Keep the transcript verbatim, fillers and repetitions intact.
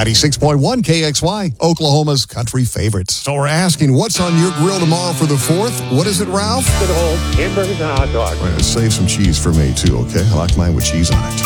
ninety-six point one K X Y, Oklahoma's country favorites. So we're asking, what's on your grill tomorrow for the fourth? What is it, Ralph? Good old hamburgers and hot dogs. Wait, save some cheese for me, too, okay? I like mine with cheese on it.